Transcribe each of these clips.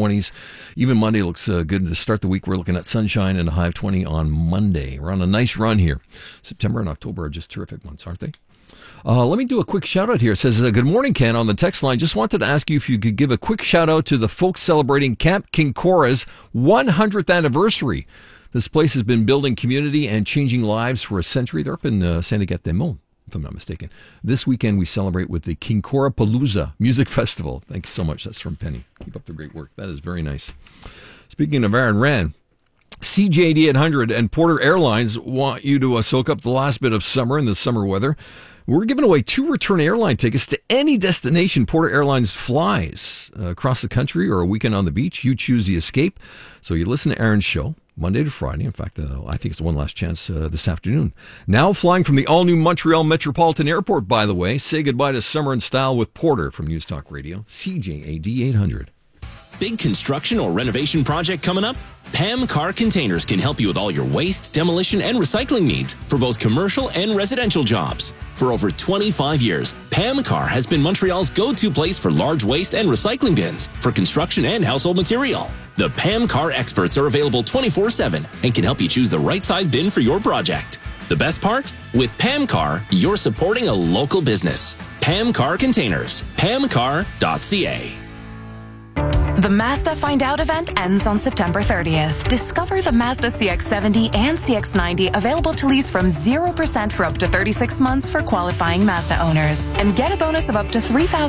20s. Even Monday looks good to start the week. We're looking at sunshine and a high of 20 on Monday. We're on a nice run here. September and October are just terrific months, aren't they? Let me do a quick shout out here. It says, good morning, Ken, on the text line. Just wanted to ask you if you could give a quick shout out to the folks celebrating Camp Kincora's 100th anniversary. This place has been building community and changing lives for a century. They're up in Saint-Agathe-des-Monts, if I'm not mistaken. This weekend we celebrate with the Kinkora Palooza Music Festival. Thank you so much. That's from Penny. Keep up the great work. That is very nice. Speaking of Aaron Rand, CJD 800 and Porter Airlines want you to soak up the last bit of summer in the summer weather. We're giving away 2 return airline tickets to any destination Porter Airlines flies across the country or a weekend on the beach. You choose the escape. So you listen to Aaron's show Monday to Friday. In fact, I think it's one last chance this afternoon. Now flying from the all-new Montreal Metropolitan Airport, by the way. Say goodbye to summer in style with Porter from News Talk Radio, CJAD 800. Big construction or renovation project coming up? Pam Car Containers can help you with all your waste, demolition, and recycling needs for both commercial and residential jobs. For over 25 years, Pam Car has been Montreal's go-to place for large waste and recycling bins for construction and household material. The Pam Car experts are available 24/7 and can help you choose the right size bin for your project. The best part? With Pam Car, you're supporting a local business. Pam Car Containers. PamCar.ca. The Mazda Find Out event ends on September 30th. Discover the Mazda CX-70 and CX-90 available to lease from 0% for up to 36 months for qualifying Mazda owners. And get a bonus of up to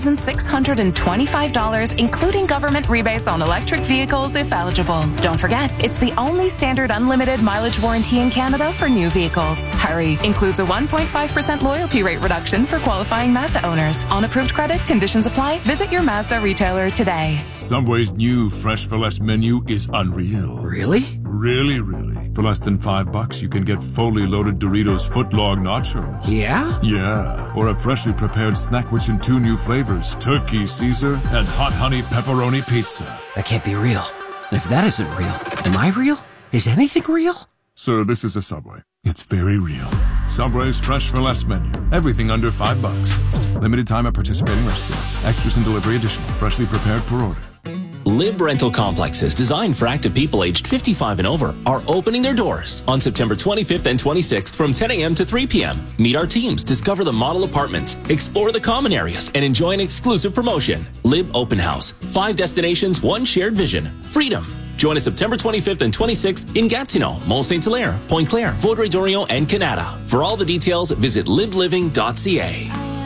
$3,625, including government rebates on electric vehicles if eligible. Don't forget, it's the only standard unlimited mileage warranty in Canada for new vehicles. Hurry! Includes a 1.5% loyalty rate reduction for qualifying Mazda owners. On approved credit, conditions apply. Visit your Mazda retailer today. Subway's new Fresh for Less menu is unreal. Really? Really. For less than $5, you can get fully loaded Doritos footlong nachos. Yeah? Yeah. Or a freshly prepared snack rich in 2 new flavors, Turkey Caesar and Hot Honey Pepperoni Pizza. That can't be real. And if that isn't real, am I real? Is anything real? Sir, this is a Subway. It's very real. Subway's Fresh for Less menu. Everything under $5. Limited time at participating restaurants. Extras and delivery additional. Freshly prepared per order. Lib Rental Complexes, designed for active people aged 55 and over, are opening their doors on September 25th and 26th from 10 a.m. to 3 p.m. Meet our teams, discover the model apartments, explore the common areas, and enjoy an exclusive promotion. Lib Open House. 5 destinations, 1 shared vision. Freedom. Join us September 25th and 26th in Gatineau, Mont Saint-Hilaire, Pointe-Claire, Vaudreuil-Dorion, and Canada. For all the details, visit libliving.ca.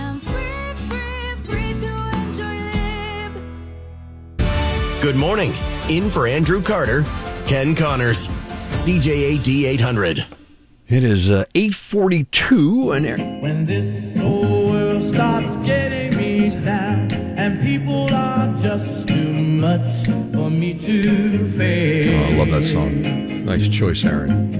Good morning. In for Andrew Carter, Ken Connors, CJAD 800. It is 8:42 and when this whole world starts getting me down and people are just too much for me to face. Oh, I love that song. Nice choice, Aaron.